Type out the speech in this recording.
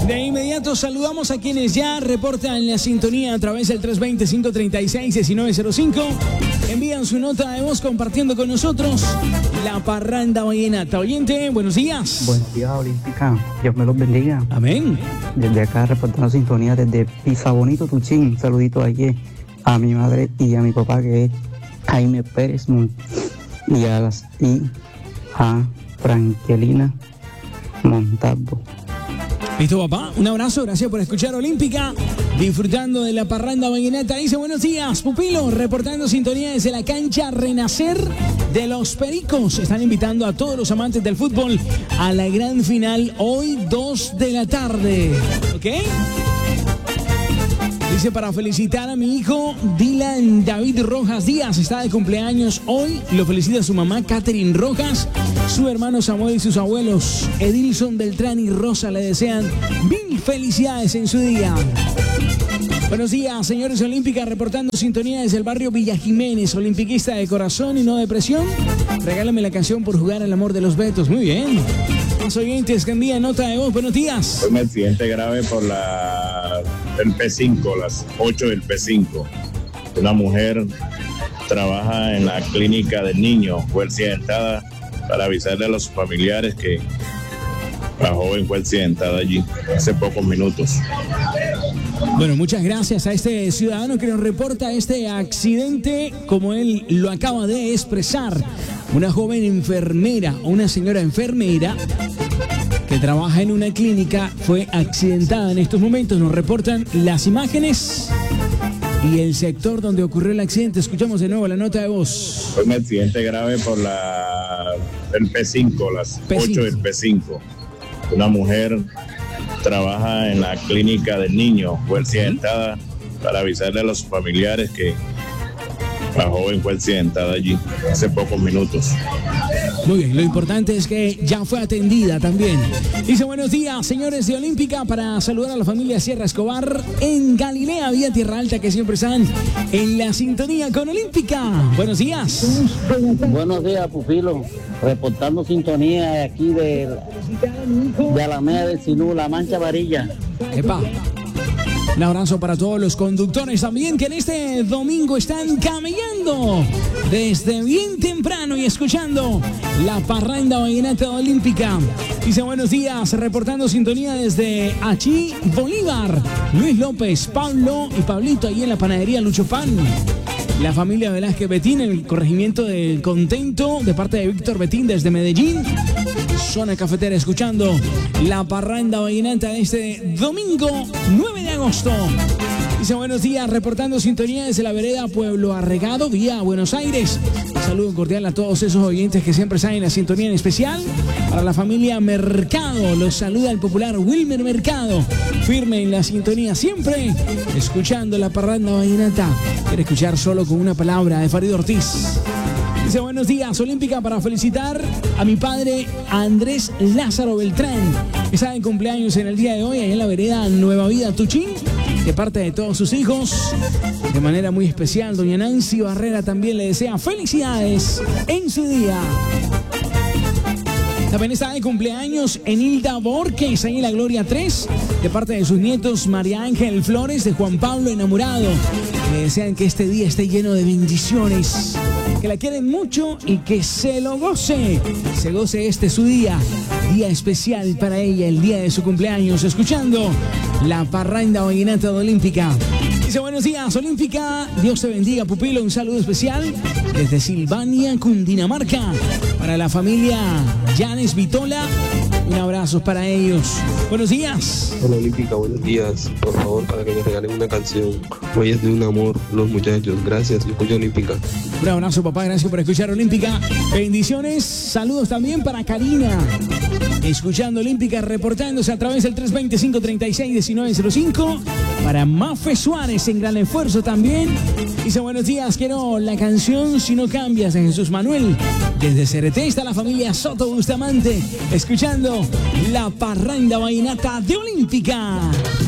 De inmediato saludamos a quienes ya reportan la sintonía a través del 320-536-1905. Envían su nota de voz compartiendo con nosotros la parranda vallenata. Oyente, buenos días. Buenos días, Olímpica. Dios me los bendiga. Amén. Desde acá reportando sintonía desde Pisa Bonito, Tuchín. Un saludito allí a mi madre y a mi papá, que es Jaime Pérez y a Frankelina Montalvo. ¿Listo, papá? Un abrazo, gracias por escuchar Olímpica, disfrutando de la parranda vallenata. Dice, buenos días, Pupilo, reportando sintonía desde la cancha Renacer de los Pericos. Están invitando a todos los amantes del fútbol a la gran final hoy 2 de la tarde. ¿Ok? Dice, para felicitar a mi hijo Dylan David Rojas Díaz, está de cumpleaños hoy. Lo felicita su mamá Catherine Rojas, su hermano Samuel y sus abuelos Edilson Beltrán y Rosa. Le desean mil felicidades en su día. Buenos días, señores Olímpica, reportando sintonía desde el barrio Villa Jiménez. Olimpiquista de corazón y no de presión. Regálame la canción por jugar al amor de los Betos. Muy bien. Los oyentes que envían nota de voz. Buenos días. Fue un accidente grave por el P5, las 8 del P5. Una mujer trabaja en la clínica del niño, fue accidentada, para avisarle a los familiares que la joven fue accidentada allí hace pocos minutos. Bueno, muchas gracias a este ciudadano que nos reporta este accidente, como él lo acaba de expresar. Una joven enfermera, o una señora enfermera que trabaja en una clínica, fue accidentada en estos momentos. Nos reportan las imágenes y el sector donde ocurrió el accidente. Escuchamos de nuevo la nota de voz. Fue un accidente grave por el P5, las 8 del P5. Una mujer trabaja en la clínica del niño, fue accidentada, para avisarle a los familiares que la joven fue accidentada allí hace pocos minutos. Muy bien, lo importante es que ya fue atendida también. Dice, buenos días, señores de Olímpica, para saludar a la familia Sierra Escobar en Galilea, vía Tierra Alta, que siempre están en la sintonía con Olímpica. Buenos días. Buenos días, Pupilo. Reportando sintonía de aquí de Alameda del Sinú, La Mancha Varilla. Epa. Un abrazo para todos los conductores también que en este domingo están camellando desde bien temprano y escuchando la parranda vallenata olímpica. Dice, buenos días, reportando sintonía desde Achí, Bolívar. Luis López, Pablo y Pablito ahí en la panadería Lucho Pan. La familia Velázquez Betín, el corregimiento del Contento, de parte de Víctor Betín desde Medellín. Zona cafetera, escuchando la parranda vallenata de este domingo 9 de agosto. Dice, buenos días, reportando sintonía desde la vereda Pueblo Arregado, vía Buenos Aires. Un saludo cordial a todos esos oyentes que siempre están en la sintonía, en especial para la familia Mercado. Los saluda el popular Wilmer Mercado, firme en la sintonía, siempre escuchando la parranda vallenata. Quiere escuchar solo con una palabra, de Farid Ortiz. Dice, buenos días, Olímpica, para felicitar a mi padre Andrés Lázaro Beltrán, que está de cumpleaños en el día de hoy, allá en la vereda Nueva Vida Tuchín, de parte de todos sus hijos. De manera muy especial, doña Nancy Barrera también le desea felicidades en su día. También está de cumpleaños Enilda Borges, ahí en la Gloria 3, de parte de sus nietos María Ángel Flores, de Juan Pablo Enamorado. Le desean que este día esté lleno de bendiciones, que la quieren mucho y que se lo goce. Se goce su día especial para ella, el día de su cumpleaños, escuchando la parranda vallenata de Olímpica. Dice, buenos días, Olímpica. Dios te bendiga, Pupilo. Un saludo especial desde Silvania, Cundinamarca, para la familia Llanes Vitola. Un abrazo para ellos. Buenos días. Hola, Olímpica, buenos días. Por favor, para que me regalen una canción, Huellas de un amor, los muchachos. Gracias, yo escucho Olímpica. Un abrazo, papá. Gracias por escuchar Olímpica. Bendiciones. Saludos también para Karina, escuchando Olímpica, reportándose a través del 320-536-1905. Para Mafe Suárez, en Gran Esfuerzo también. Dice, buenos días, quiero la canción Si no cambias, de Jesús Manuel. Desde Cereté está la familia Soto Bustamante, escuchando la parranda vallenata de Olímpica.